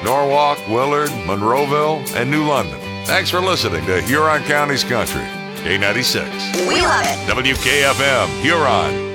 Norwalk, Willard, Monroeville, and New London. Thanks for listening to Huron County's Country. K96. We love it. WKFM, Huron.